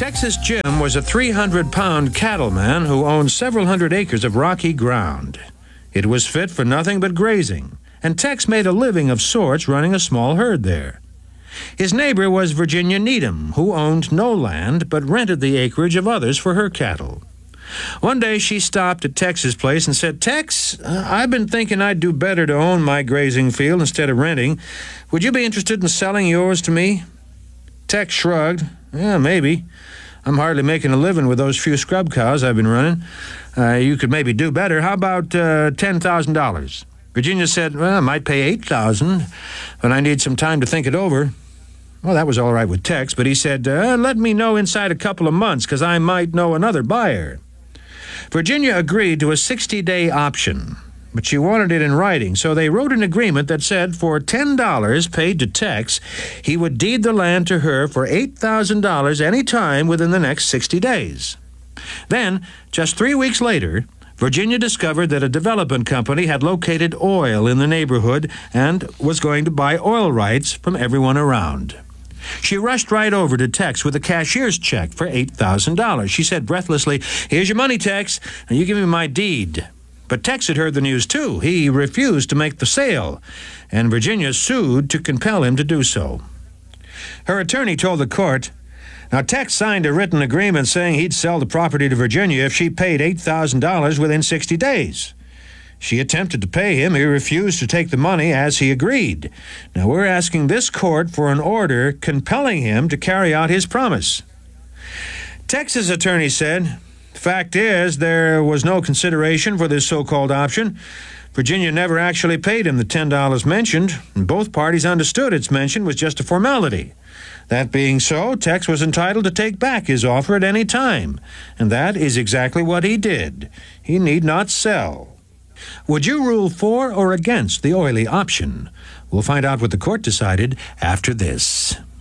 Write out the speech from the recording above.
Texas Jim was a 300-pound cattleman who owned several hundred acres of rocky ground. It was fit for nothing but grazing, and Tex made a living of sorts running a small herd there. His neighbor was Virginia Needham, who owned no land but rented the acreage of others for her cattle. One day she stopped at Tex's place and said, "Tex, I've been thinking I'd do better to own my grazing field instead of renting. Would you be interested in selling yours to me?" Tex shrugged. "Yeah, maybe. I'm hardly making a living with those few scrub cows I've been running. You could maybe do better. How about $10,000? Virginia said, "Well, I might pay $8,000, but I need some time to think it over." Well, that was all right with Tex, but he said, "Let me know inside a couple of months, because I might know another buyer." Virginia agreed to a 60-day option, but she wanted it in writing, so they wrote an agreement that said for $10 paid to Tex, he would deed the land to her for $8,000 any time within the next 60 days. Then, just 3 weeks later, Virginia discovered that a development company had located oil in the neighborhood and was going to buy oil rights from everyone around. She rushed right over to Tex with a cashier's check for $8,000. She said breathlessly, "Here's your money, Tex, and you give me my deed." But Tex had heard the news, too. He refused to make the sale, and Virginia sued to compel him to do so. Her attorney told the court, "Now, Tex signed a written agreement saying he'd sell the property to Virginia if she paid $8,000 within 60 days. She attempted to pay him. He refused to take the money as he agreed. Now, we're asking this court for an order compelling him to carry out his promise." Tex's attorney said, "Fact is, there was no consideration for this so-called option. Virginia never actually paid him the $10 mentioned, and both parties understood its mention was just a formality. That being so, Tex was entitled to take back his offer at any time, and that is exactly what he did. He need not sell." Would you rule for or against the oily option? We'll find out what the court decided after this.